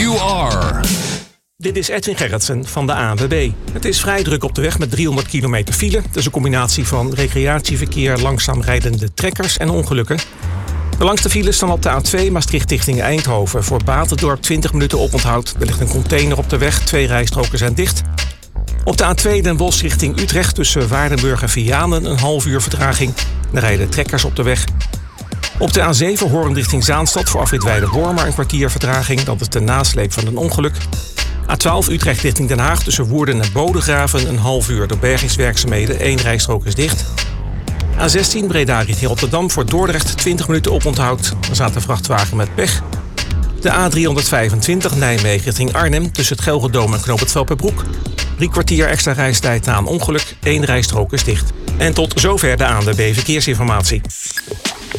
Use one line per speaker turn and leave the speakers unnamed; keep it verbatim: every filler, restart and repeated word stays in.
you are.
Dit is Edwin Gerritsen van de A N W B. Het is vrij druk op de weg met driehonderd kilometer file. Dat is een combinatie van recreatieverkeer, langzaam rijdende trekkers en ongelukken. De langste files staan op de A twee Maastricht richting Eindhoven. Voor Batendorp twintig minuten oponthoud. Er ligt een container op de weg, twee rijstroken zijn dicht. Op de A twee Den Bosch richting Utrecht tussen Waardenburg en Vianen een half uur vertraging. Er rijden trekkers op de weg. Op de A zeven Hoorn richting Zaanstad voor afrit Weide-Wormer een kwartier vertraging. Dat is de nasleep van een ongeluk. A twaalf Utrecht richting Den Haag tussen Woerden en Bodegraven een half uur door bergingswerkzaamheden. Één rijstrook is dicht. A zestien Breda richting Rotterdam voor Dordrecht twintig minuten oponthoud. Er staat een vrachtwagen met pech. De A driehonderdvijfentwintig Nijmegen richting Arnhem tussen het Gelredome en Knoop het Velperbroek. Drie kwartier extra reistijd na een ongeluk. Één rijstrook is dicht. En tot zover de A N W B Verkeersinformatie.